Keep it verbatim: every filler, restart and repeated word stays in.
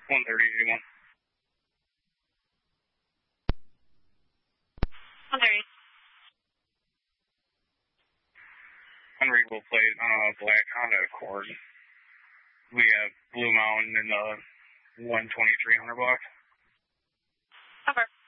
one thirty, eighty-one. one thirty. Unreadable plate on a black Honda Accord. We have Blue Mountain in the one twenty-three hundred block. Over.